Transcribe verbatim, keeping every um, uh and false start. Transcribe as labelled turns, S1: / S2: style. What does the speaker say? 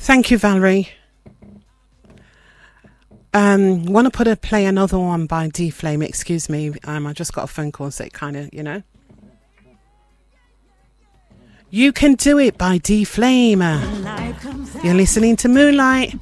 S1: Thank you, Valerie. Um, want to put a play another one by D Flame. Excuse me. Um, I just got a phone call, so it kind of, you know. You Can Do It by D Flame. You're listening to Moonlight.